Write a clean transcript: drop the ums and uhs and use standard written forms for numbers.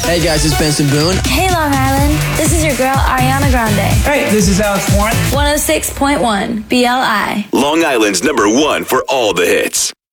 Hey guys, it's Benson Boone. Hey Long Island, this is your girl Ariana Grande. Hey, this is Alex Warren. 106.1 BLI. Long Island's #1 for all the hits.